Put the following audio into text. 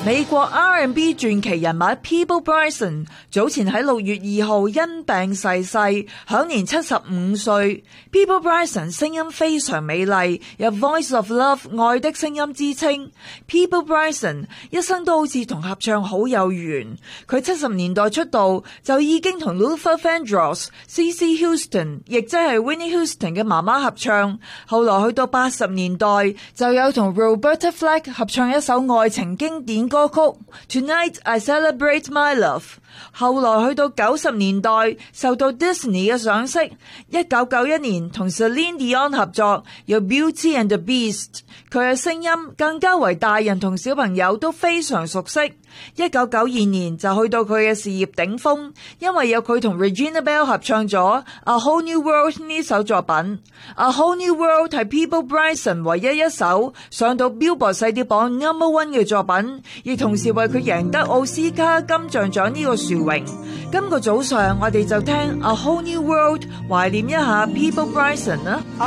美國 R&B 傳奇人物 Peabo Bryson 早前喺6月2號因病逝世，享年75歲。Peabo Bryson 聲音非常美麗，有 Voice of Love 愛的聲音之稱。Peabo Bryson 一生都好似同合唱好有緣，佢70年代出道就已經同 Luther Vandross、CC Houston 亦即係 Whitney Houston 嘅媽媽合唱，後來去到80年代就有同 Roberta Flack 合唱一首愛情經典歌曲 Tonight I Celebrate My Love。 後來去到90年代受到 Disney 嘅賞識，1991年同 Celine Dion 合作有 Beauty and the Beast， 佢嘅聲音更加為大人同小朋友都非常熟悉。1992年就去到佢嘅事業頂峰，因為有佢同 Regina Belle 合唱咗 A Whole New World 呢首作品。 A Whole New World 係 Peabo Bryson 唯一一首上到 Billboard 細碟榜 No.1 嘅作品，亦同時為佢贏得奧斯卡金像獎呢個殊榮。今個早上我哋就聽 A Whole New World 懷念一下 Peabo Bryson 啦。